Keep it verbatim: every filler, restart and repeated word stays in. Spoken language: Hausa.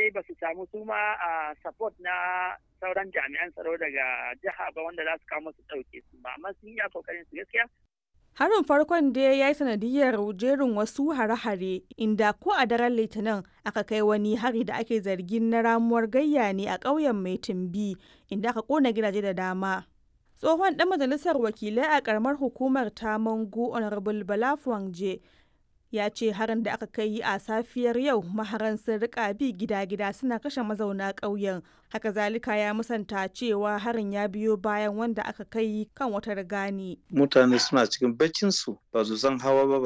dai ba su samu su ma a support na sauran jami'an tsaro daga jiha ba wanda za su kawo musu ɗauke su ba, amma sun yi kokarin su gaskiya. Harin farkon dai ya yi sanadiyyar jerin wasu hare-hare inda ko a daren Litinin aka kai wani hari da ake zargin na ramuwar gayya ne a ƙauyen Mai Tumbi inda aka ƙona gidaje da dama. Tsohon ɗan majalisar wakilai a ƙaramar hukumar ta Mangu Honorable Bala Fuangje ya ce harin da aka kai a safiyar yau maharan sun rika bi gida-gida suna kashe mazauna ƙauyen. Haka zalika ya musanta cewa harin ya biyo bayan wanda aka kai kan wata rigani. Mutane suna cikin baccinsu ba su san hawa ba